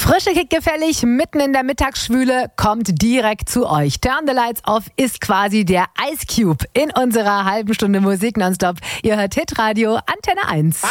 Frische Kick gefällig, mitten in der Mittagsschwüle, kommt direkt zu euch. Turn the Lights Off ist quasi der Ice Cube in unserer halben Stunde Musik nonstop. Ihr hört Hitradio Antenne 1.